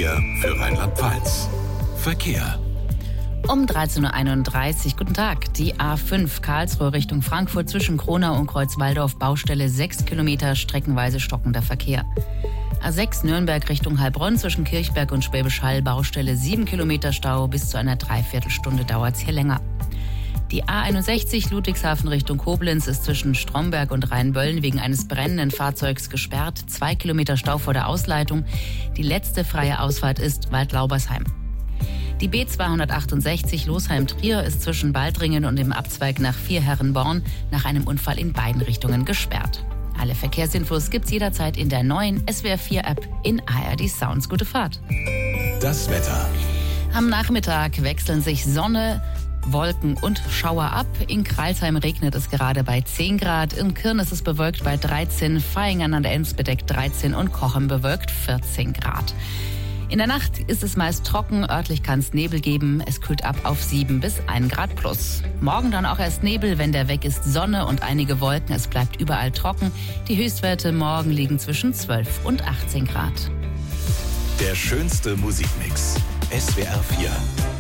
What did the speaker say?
4 für Rheinland-Pfalz. Verkehr. Um 13.31 Uhr, guten Tag. Die A5 Karlsruhe Richtung Frankfurt zwischen Kronau und Kreuzwaldorf, Baustelle 6 Kilometer, streckenweise stockender Verkehr. A6 Nürnberg Richtung Heilbronn zwischen Kirchberg und Schwäbisch Hall, Baustelle 7 Kilometer Stau, bis zu einer Dreiviertelstunde dauert es hier länger. Die A61 Ludwigshafen Richtung Koblenz ist zwischen Stromberg und Rheinböllen wegen eines brennenden Fahrzeugs gesperrt. 2 Kilometer Stau vor der Ausleitung. Die letzte freie Ausfahrt ist Waldlaubersheim. Die B268 Losheim-Trier ist zwischen Baldringen und dem Abzweig nach Vierherrenborn nach einem Unfall in beiden Richtungen gesperrt. Alle Verkehrsinfos gibt's jederzeit in der neuen SWR4-App in ARD Sounds. Gute Fahrt. Das Wetter. Am Nachmittag wechseln sich Sonne, Wolken und Schauer ab. In Crailsheim regnet es gerade bei 10 Grad. In Kirn ist es bewölkt bei 13, Vaihingen an der Enz bedeckt 13 und Cochem bewölkt 14 Grad. In der Nacht ist es meist trocken, örtlich kann es Nebel geben. Es kühlt ab auf 7 bis 1 Grad plus. Morgen dann auch erst Nebel, wenn der weg ist Sonne und einige Wolken. Es bleibt überall trocken. Die Höchstwerte morgen liegen zwischen 12 und 18 Grad. Der schönste Musikmix. SWR 4.